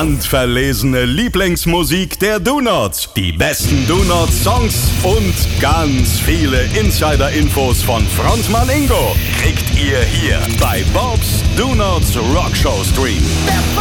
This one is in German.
Handverlesene Lieblingsmusik der Donuts, die besten Donuts-Songs und ganz viele Insider-Infos von Frontmann Ingo kriegt ihr hier bei Bob's Donuts Rockshow Stream.